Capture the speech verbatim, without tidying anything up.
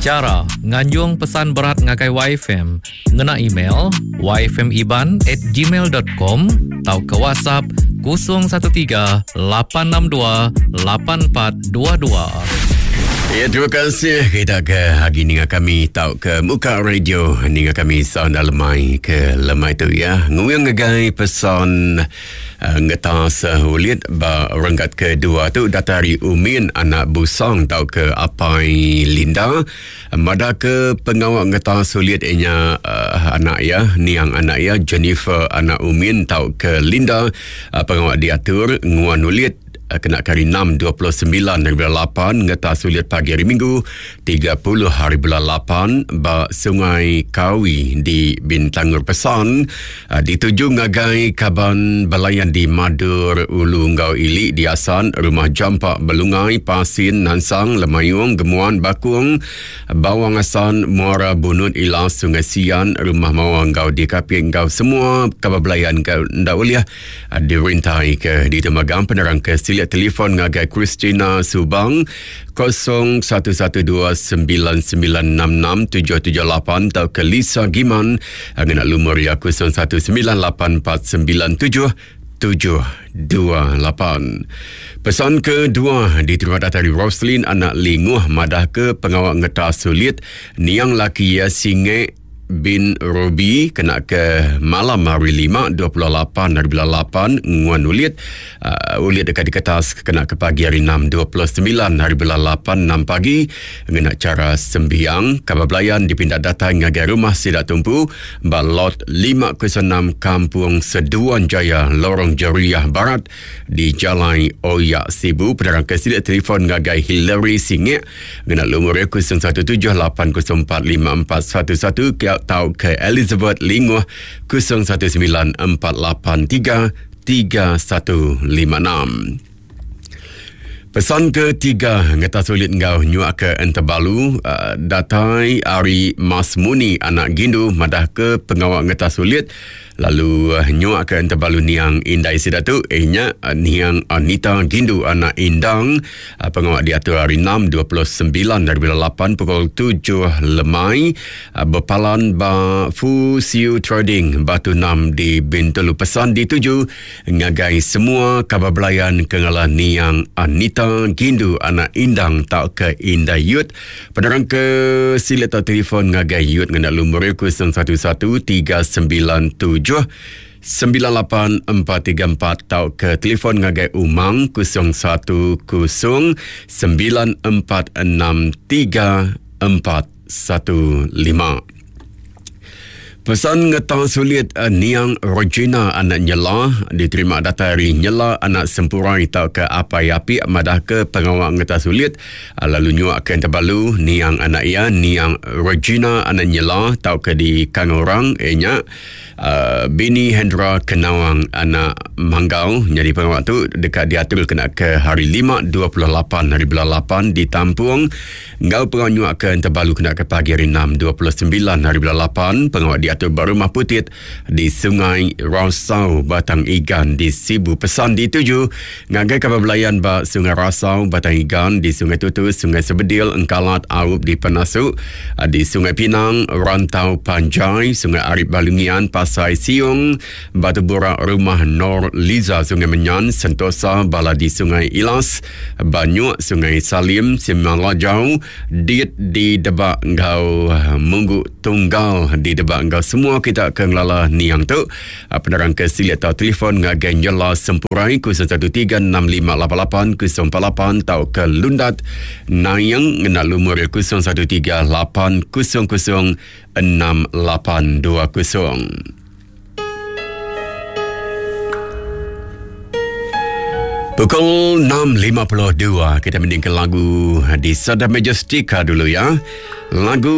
Cara nganyung pesan berat ngakai Y F M, ngena email y f m iban at gmail dot com atau ke WhatsApp kosong satu tiga lapan enam dua lapan empat dua dua. Ya, terima kasih. Kita ke hari ni kami tahu ke muka radio ni kami sound lemai ke lemai tu ya. Nguyang ngegai pesan uh, ngetas ulit ba renggat kedua tu datari Umin anak busang tahu ke apai Linda. Mada ke pengawal ngetas ulit enya uh, anak ya, niang anak ya Jennifer anak Umin tahu ke Linda uh, pengawal diatur nguan ulit kena kari enam dua puluh sembilan hari bulan lapan ngetas sulit pagi hari Minggu tiga puluh hari bulan lapan ba Sungai Kawi di Bintangur Pesan uh, dituju ngagai kaban balayan di Madur Ulu Ngau Ili di Asan Rumah Jampak Belungai Pasin Nansang Lemayung Gemuan Bakung Bawang Asan Muara Bunut Ilas Sungai Sian Rumah Mawang Ngau di Kaping Ngau semua kabar belayan Ngau Ndauliah uh, dirintai ke di Temagang penerang ke Silia telefon ngagai Christina Subang kosong satu satu dua sembilan sembilan enam enam tujuh tujuh lapan atau ke Lisa Giman ngena lumur ya kosong satu sembilan lapan empat sembilan tujuh tujuh dua lapan. Pesan kedua diterima dari Roslyn anak Linguh madah ke pengawal ngetas sulit niang laki ya singe bin Robi kena ke malam hari lima dua puluh lapan hari bulan lapan nguan ulit uh, ulit dekat di kertas kena ke pagi hari enam dua puluh sembilan hari bulan lapan enam pagi ngena cara sembiang kabar belayan dipindah datang ngagai rumah Sidak Tumpu balot lima kosong enam Kampung Seduan Jaya Lorong Jariah Barat di Jalan Oyak Sibu penerang ke Sidak telefon ngagai Hillary Singit ngena lumur kosong satu tujuh lapan kosong empat lima empat satu satu tahu ke Elizabeth Linguh kosong satu sembilan empat lapan tiga tiga satu lima enam. Pesan ketiga ngeta sulit ngau nyuak ke Entebalu uh, datai Ari Mas Muni anak Gindu madah ke pengawal ngeta sulit lalu uh, nyuak ke Entebalu niang Indai Sidatu ehnya uh, niang Anita Gindu anak Indang uh, pengawal diatur hari enam dua puluh sembilan dari bulan lapan pukul tujuh lemai uh, berpalan ba Fu Siu Trading Batu enam di Bintulu pesan dituju ngagai semua kabar belayan kengala niang Anita Gindu anak Indang tak ke Indah Yut penerang ke sila atau telefon ngagai Yut ngena lumur kosong satu satu tiga sembilan tujuh sembilan lapan empat tiga empat tau ke telefon ngagai Umang kosong satu kosong sembilan empat enam tiga empat satu lima. Pesan ngetang sulit uh, niang Regina anak Nyela diterima data dari Nyela anak Sempurai tau ke apa yapi madah ke pengawal ngetang sulit uh, lalu nyuak ke Tebalu niang anak ia niang Regina anak Nyela tau ke di Kangorang ehnya uh, bini Hendra Kenawang anak Manggau jadi pengawal tu dekat diatur kena ke hari lima dua puluh lapan hari bulan lapan di Tampung ngau pengawal nyuak ke Tebalu kena ke pagi hari enam dua puluh sembilan hari bulan lapan pengawal di atau Rumah Putit di Sungai Rasau Batang Igan di Sibu pesan dituju ngagai kabar belayan ba Sungai Rasau Batang Igan di Sungai Tutu Sungai Sebedil Engkalat Aup di Penasuk di Sungai Pinang Rantau Panjai Sungai Arif Balungian Pasai Siung Batu Borak Rumah Nor Liza Sungai Menyan Sentosa Bala di Sungai Ilas Banyuk Sungai Salim Simang Lajau Dit di Debak Ngau Munggu Tunggal di Debak Ngau semua kita akan lala niang tu penerang ke sili atau telefon ngagai Nyela Sempurai kosong satu tiga enam lima lapan lapan kosong empat lapan tau ke Lundat Nayang ngena lumur kosong satu tiga lapan kosong kosong enam lapan dua kosong. Pukul enam lima puluh dua kita mendengar lagu di Sada Majestika dulu ya. Lagu